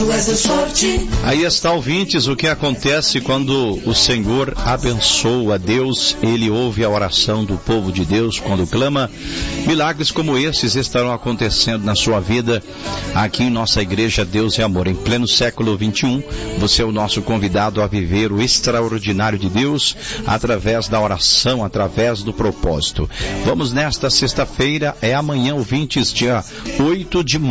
Aí está, ouvintes, o que acontece quando o Senhor abençoa. Deus, Ele ouve a oração do povo de Deus quando clama. Milagres como esses estarão acontecendo na sua vida aqui em nossa igreja Deus é Amor. Em pleno século 21, você é o nosso convidado a viver o extraordinário de Deus através da oração, através do propósito. Vamos nesta sexta-feira, é amanhã, ouvintes, dia 8 de maio.